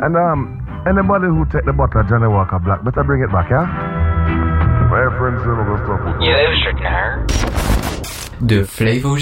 And anybody who take the bottle of Johnny Walker Black, better bring it back, yeah? My friends, You live strict now. De Flevo